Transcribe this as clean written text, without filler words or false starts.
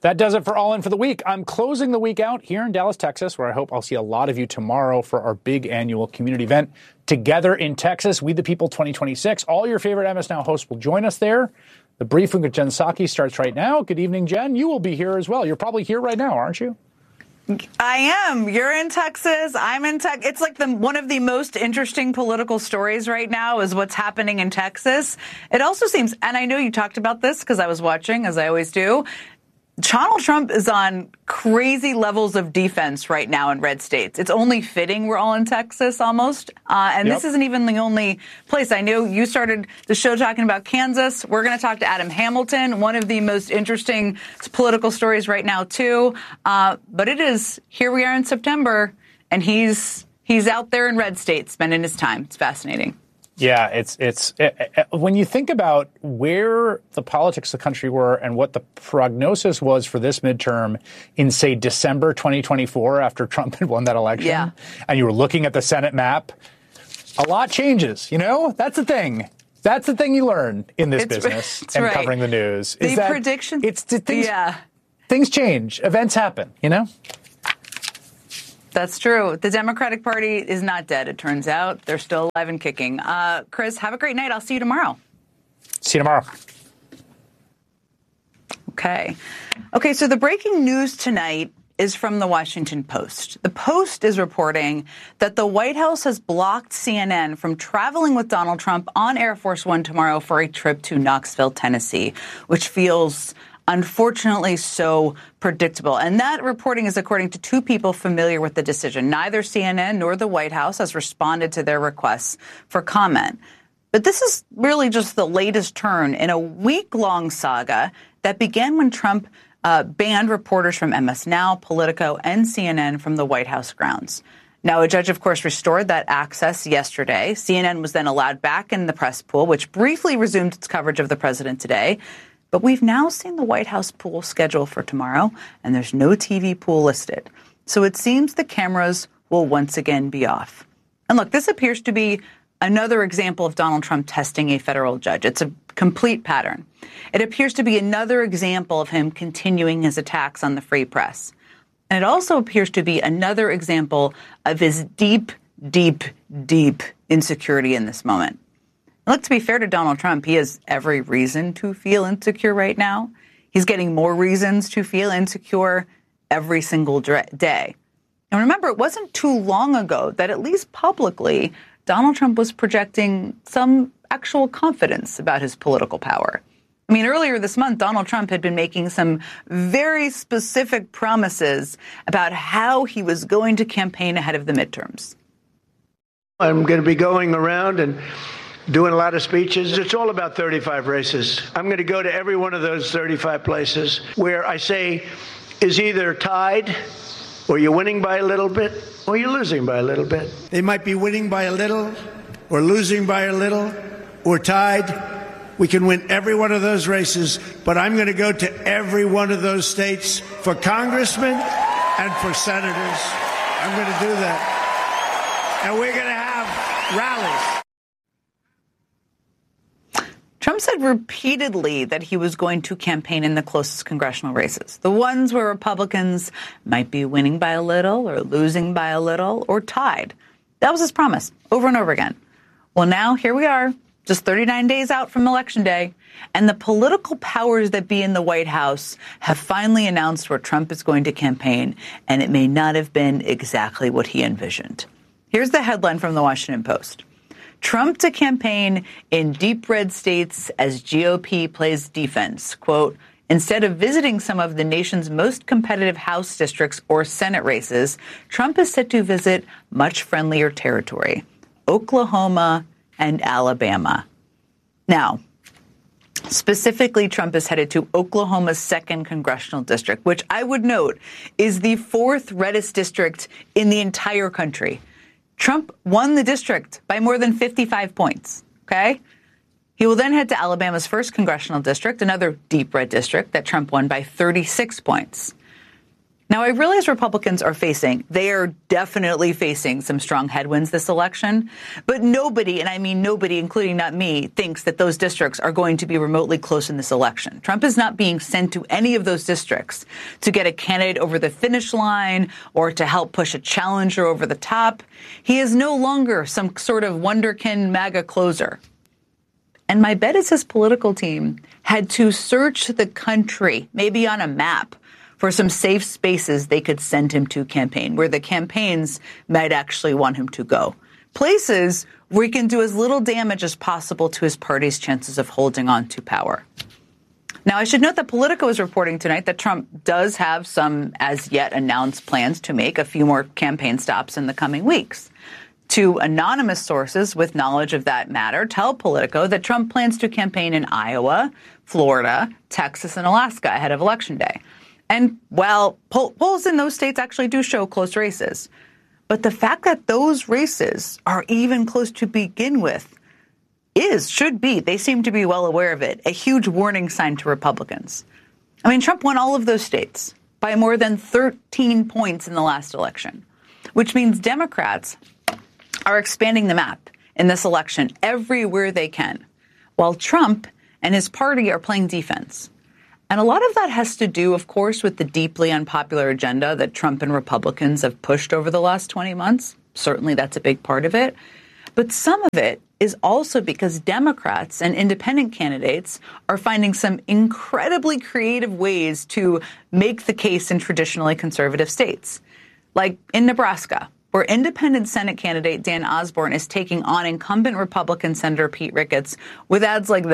That does it for All In for the week. I'm closing the week out here in Dallas, Texas, where I hope I'll see a lot of you tomorrow for our big annual community event, Together in Texas, We the People 2026. All your favorite MS Now hosts will join us there. The briefing with Jen Psaki starts right now. Good evening, Jen. You will be here as well. You're probably here right now, aren't you? I am. You're in Texas. I'm in Texas. It's like one of the most interesting political stories right now is what's happening in Texas. It also seems, and I know you talked about this because I was watching, as I always do, Donald Trump is on crazy levels of defense right now in red states. It's only fitting we're all in Texas almost. And This isn't even the only place. I know you started the show talking about Kansas. We're going to talk to Adam Hamilton, one of the most interesting political stories right now, too. But it is, here we are in September, and he's out there in red states spending his time. It's fascinating. Yeah, it's when you think about where the politics of the country were and what the prognosis was for this midterm in, say, December 2024 after Trump had won that election, and you were looking at the Senate map, a lot changes, you know? That's the thing. That's the thing you learn in this business and covering the news. Is that prediction? Things change. Events happen, you know? That's true. The Democratic Party is not dead, it turns out. They're still alive and kicking. Chris, have a great night. I'll see you tomorrow. See you tomorrow. Okay, so the breaking news tonight is from the Washington Post. The Post is reporting that the White House has blocked CNN from traveling with Donald Trump on Air Force One tomorrow for a trip to Knoxville, Tennessee, which feels unfortunately so predictable. And that reporting is according to two people familiar with the decision. Neither CNN nor the White House has responded to their requests for comment. But this is really just the latest turn in a week-long saga that began when Trump banned reporters from MS Now, Politico, and CNN from the White House grounds. Now, a judge, of course, restored that access yesterday. CNN was then allowed back in the press pool, which briefly resumed its coverage of the president today. But we've now seen the White House pool schedule for tomorrow, and there's no TV pool listed. So it seems the cameras will once again be off. And look, this appears to be another example of Donald Trump testing a federal judge. It's a complete pattern. It appears to be another example of him continuing his attacks on the free press. And it also appears to be another example of his deep, deep, deep insecurity in this moment. Look, to be fair to Donald Trump, he has every reason to feel insecure right now. He's getting more reasons to feel insecure every single day. And remember, it wasn't too long ago that at least publicly, Donald Trump was projecting some actual confidence about his political power. I mean, earlier this month, Donald Trump had been making some very specific promises about how he was going to campaign ahead of the midterms. I'm going to be going around and doing a lot of speeches. It's all about 35 races. I'm going to go to every one of those 35 places where I say is either tied or you're winning by a little bit or you're losing by a little bit. They might be winning by a little or losing by a little or tied. We can win every one of those races, but I'm going to go to every one of those states for congressmen and for senators. I'm going to do that. And we're going to have rallies. Trump said repeatedly that he was going to campaign in the closest congressional races, the ones where Republicans might be winning by a little or losing by a little or tied. That was his promise over and over again. Well, now here we are, just 39 days out from Election Day, and the political powers that be in the White House have finally announced where Trump is going to campaign, and it may not have been exactly what he envisioned. Here's the headline from the Washington Post. Trump to campaign in deep red states as GOP plays defense. Quote, instead of visiting some of the nation's most competitive House districts or Senate races, Trump is set to visit much friendlier territory, Oklahoma and Alabama. Now, specifically, Trump is headed to Oklahoma's 2nd congressional district, which I would note is the 4th reddest district in the entire country. Trump won the district by more than 55 points, okay? He will then head to Alabama's 1st congressional district, another deep red district that Trump won by 36 points. Now, I realize Republicans they are definitely facing some strong headwinds this election, but nobody, and I mean nobody, including not me, thinks that those districts are going to be remotely close in this election. Trump is not being sent to any of those districts to get a candidate over the finish line or to help push a challenger over the top. He is no longer some sort of wonderkin MAGA closer. And my bet is his political team had to search the country, maybe on a map, for some safe spaces they could send him to campaign, where the campaigns might actually want him to go. Places where he can do as little damage as possible to his party's chances of holding on to power. Now, I should note that Politico is reporting tonight that Trump does have some as yet announced plans to make a few more campaign stops in the coming weeks. Two anonymous sources with knowledge of that matter tell Politico that Trump plans to campaign in Iowa, Florida, Texas, and Alaska ahead of Election Day. And, well, polls in those states actually do show close races. But the fact that those races are even close to begin with should be, they seem to be well aware of it, a huge warning sign to Republicans. I mean, Trump won all of those states by more than 13 points in the last election, which means Democrats are expanding the map in this election everywhere they can, while Trump and his party are playing defense. And a lot of that has to do, of course, with the deeply unpopular agenda that Trump and Republicans have pushed over the last 20 months. Certainly that's a big part of it. But some of it is also because Democrats and independent candidates are finding some incredibly creative ways to make the case in traditionally conservative states. Like in Nebraska, where independent Senate candidate Dan Osborne is taking on incumbent Republican Senator Pete Ricketts with ads like this.